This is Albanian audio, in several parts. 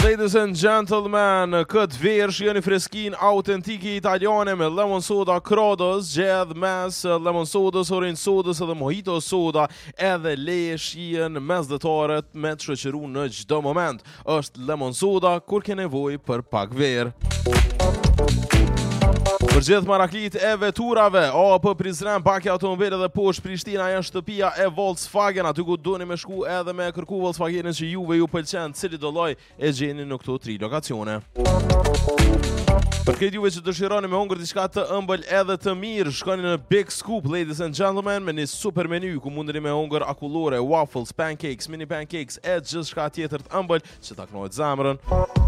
Ladies and gentlemen, këtë verë shihoni freskin autentike italiane me lemon soda Krodos, gjedh mes lemon sodës, orange sodës edhe mojito soda, edhe leje shihen mesdhetaret me të shoqëruar në çdo moment. Është lemon soda kur ke nevojë për pak verë. Për gjithë maraklit e veturave, për Prizren, Baki Automobile dhe poshtë Prishtina janë shtëpia e Volkswagen, aty ku doni me shku edhe me kërku Volkswagenin që juve ju pëlqen, cili do lloj e gjeni në këto 3 lokacione. Për këtë juve që dëshironi me hongër diçka të ëmbël edhe të mirë, shkoni në Big Scoop, ladies and gentlemen, me një super menu ku mundeni me hongër akullore, waffles, pancakes, mini pancakes e gjithçka tjetër të ëmbël që ta kënaqet zemrën.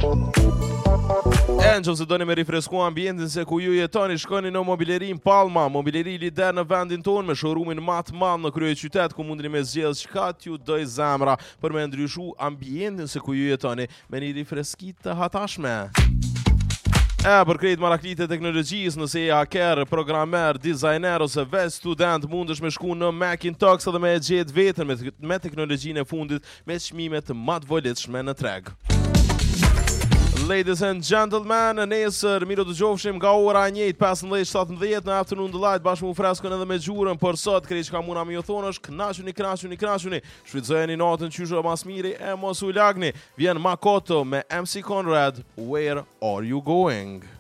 E nëse doni me rifresku ambientin se ku ju jetoni, shkoni në Mobilerin Palma, mobileri lider në vendin tonë me showroomin më të madh në kryeqytet ku mundeni me zgjedh çka t'ju doj zemra për me ndryshu ambientin se ku ju jetoni me një rifreski të hatashme. Për krejt maraklit e teknologjisë, nëse je hacker, programer, designer ose vetë student, mundesh me shku në Macintosh edhe me e gjetë vetën me teknologjinë e fundit me çmime të më të volitshme në treg. Ladies and gentlemen, nesër miro të gjofshim nga ora 1:15-17 në Afternoon Delight bashkë me freskën edhe me gjurën, por sot krejt çka muna më ju thonë është knaquni. Shfrytëzojeni natën qyshe mas miri e mos u lagni. Vjen Makoto me MC Conrad, Where Are You Going?